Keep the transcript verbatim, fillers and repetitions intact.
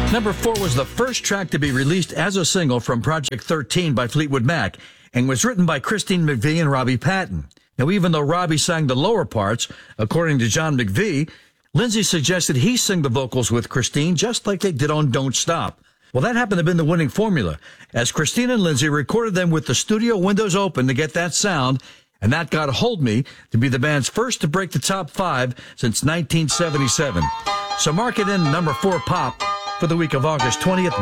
Number four was the first track to be released as a single from Project thirteen by Fleetwood Mac and was written by Christine McVie and Robbie Patton. Now, even though Robbie sang the lower parts, according to John McVie, Lindsey suggested he sing the vocals with Christine just like they did on Don't Stop. Well, that happened to have been the winning formula, as Christine and Lindsey recorded them with the studio windows open to get that sound, and that got Hold Me to be the band's first to break the top five since nineteen seventy-seven. So mark it in number four pop for the week of August twentieth.